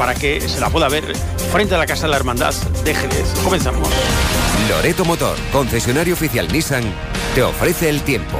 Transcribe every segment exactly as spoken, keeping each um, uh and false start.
para que se la pueda ver frente a la Casa de la Hermandad de Jerez. Comenzamos. Loreto Motor, concesionario oficial Nissan, te ofrece el tiempo.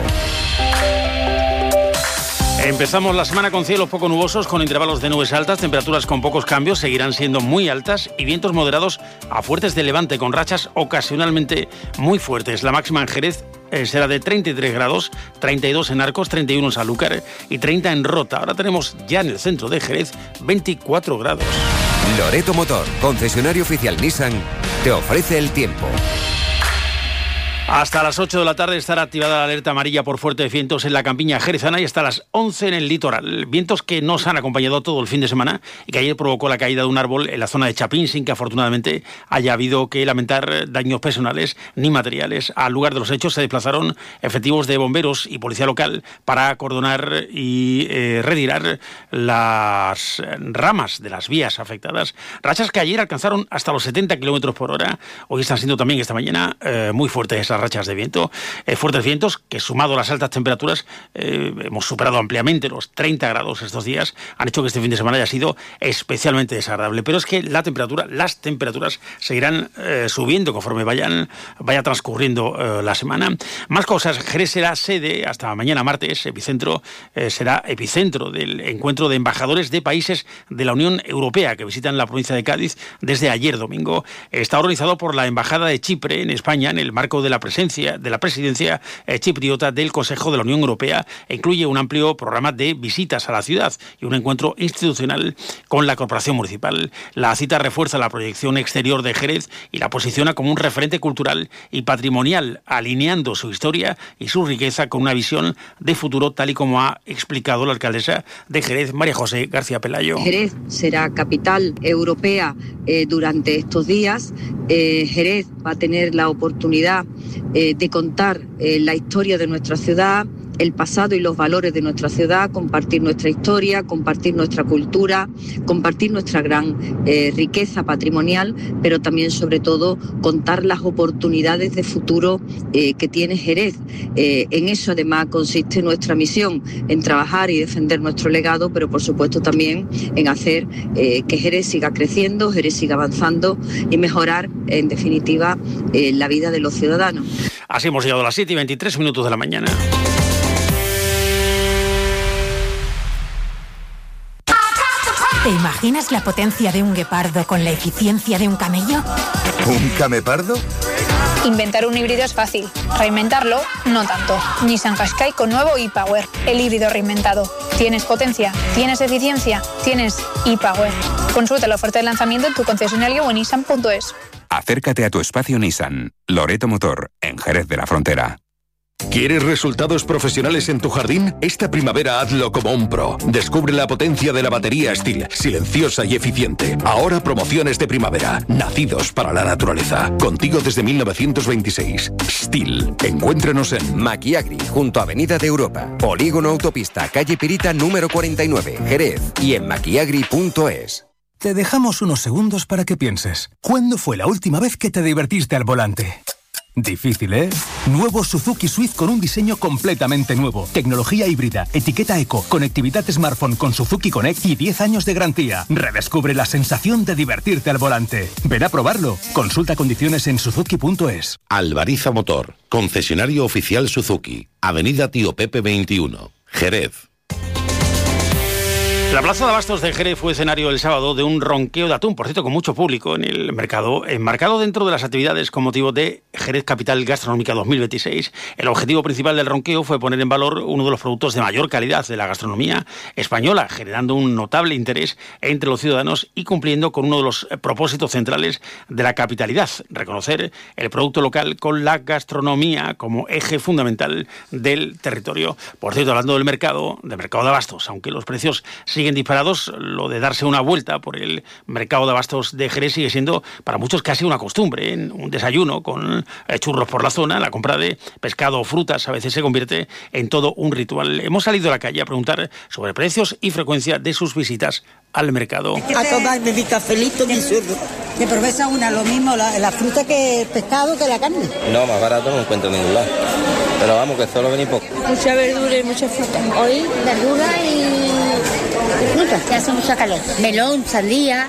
Empezamos la semana con cielos poco nubosos, con intervalos de nubes altas, temperaturas con pocos cambios, seguirán siendo muy altas y vientos moderados a fuertes de levante, con rachas ocasionalmente muy fuertes. La máxima en Jerez eh, será de treinta y tres grados, treinta y dos en Arcos, treinta y uno en Sanlúcar y treinta en Rota. Ahora tenemos ya en el centro de Jerez veinticuatro grados. Loreto Motor, concesionario oficial Nissan, te ofrece el tiempo. Hasta las ocho de la tarde estará activada la alerta amarilla por fuertes vientos en la campiña jerezana y hasta las once en el litoral. Vientos que nos han acompañado todo el fin de semana y que ayer provocó la caída de un árbol en la zona de Chapín, sin que afortunadamente haya habido que lamentar daños personales ni materiales. Al lugar de los hechos se desplazaron efectivos de bomberos y policía local para acordonar y eh, retirar las ramas de las vías afectadas. Rachas que ayer alcanzaron hasta los setenta kilómetros por hora. Hoy están siendo también esta mañana eh, muy fuertes esas rachas de viento, eh, fuertes vientos que, sumado a las altas temperaturas, eh, hemos superado ampliamente los treinta grados estos días, han hecho que este fin de semana haya sido especialmente desagradable. Pero es que la temperatura, las temperaturas seguirán eh, subiendo conforme vayan vaya transcurriendo eh, la semana. Más cosas. Jerez será sede hasta mañana martes, epicentro eh, será epicentro del encuentro de embajadores de países de la Unión Europea que visitan la provincia de Cádiz desde ayer domingo. Está organizado por la Embajada de Chipre en España en el marco de la presencia de la presidencia eh, chipriota del Consejo de la Unión Europea e incluye un amplio programa de visitas a la ciudad y un encuentro institucional con la corporación municipal. La cita refuerza la proyección exterior de Jerez y la posiciona como un referente cultural y patrimonial, alineando su historia y su riqueza con una visión de futuro, tal y como ha explicado la alcaldesa de Jerez, María José García Pelayo. Jerez será capital europea eh, durante estos días. Eh, Jerez va a tener la oportunidad eh, de contar eh, la historia de nuestra ciudad, el pasado y los valores de nuestra ciudad, compartir nuestra historia, compartir nuestra cultura, compartir nuestra gran eh, riqueza patrimonial, pero también, sobre todo, contar las oportunidades de futuro eh, que tiene Jerez. Eh, en eso, además, consiste nuestra misión, en trabajar y defender nuestro legado, pero, por supuesto, también en hacer eh, que Jerez siga creciendo, Jerez siga avanzando y mejorar, en definitiva, eh, la vida de los ciudadanos. Así hemos llegado a las siete y veintitrés minutos de la mañana. ¿Te imaginas la potencia de un guepardo con la eficiencia de un camello? ¿Un camepardo? Inventar un híbrido es fácil, reinventarlo no tanto. Nissan Qashqai con nuevo e-Power, el híbrido reinventado. ¿Tienes potencia? ¿Tienes eficiencia? ¿Tienes e-Power? Consulta la oferta de lanzamiento en tu concesionario o en nissan punto es. Acércate a tu espacio Nissan. Loreto Motor, en Jerez de la Frontera. ¿Quieres resultados profesionales en tu jardín? Esta primavera hazlo como un pro. Descubre la potencia de la batería Stihl, silenciosa y eficiente. Ahora promociones de primavera, nacidos para la naturaleza. Contigo desde mil novecientos veintiséis. Stihl. Encuéntranos en Maquiagri, junto a Avenida de Europa, Polígono Autopista, calle Pirita número cuarenta y nueve, Jerez, y en maquiagri punto es. Te dejamos unos segundos para que pienses. ¿Cuándo fue la última vez que te divertiste al volante? Difícil, ¿eh? Nuevo Suzuki Swift con un diseño completamente nuevo. Tecnología híbrida, etiqueta eco, conectividad smartphone con Suzuki Connect y diez años de garantía. Redescubre la sensación de divertirte al volante. Ven a probarlo. Consulta condiciones en suzuki punto es. Albariza Motor, concesionario oficial Suzuki. Avenida Tío Pepe veintiuno, Jerez. La plaza de abastos de Jerez fue escenario el sábado de un ronqueo de atún, por cierto, con mucho público en el mercado, enmarcado dentro de las actividades con motivo de Jerez Capital Gastronómica dos mil veintiséis. El objetivo principal del ronqueo fue poner en valor uno de los productos de mayor calidad de la gastronomía española, generando un notable interés entre los ciudadanos y cumpliendo con uno de los propósitos centrales de la capitalidad, reconocer el producto local con la gastronomía como eje fundamental del territorio. Por cierto, hablando del mercado, del mercado de abastos, aunque los precios siguen disparados, lo de darse una vuelta por el mercado de abastos de Jerez sigue siendo para muchos casi una costumbre. En un desayuno con churros por la zona, la compra de pescado o frutas a veces se convierte en todo un ritual. Hemos salido a la calle a preguntar sobre precios y frecuencia de sus visitas al mercado. A tomarme mi cafelito, mi churro. Que provesa una lo mismo la, la fruta que el pescado que la carne. No, más barato no encuentro en ningún lado. Pero vamos, que solo vení poco. Mucha verdura y mucha fruta. Hoy verdura y fruta, que hace mucha calor. Melón, sandía.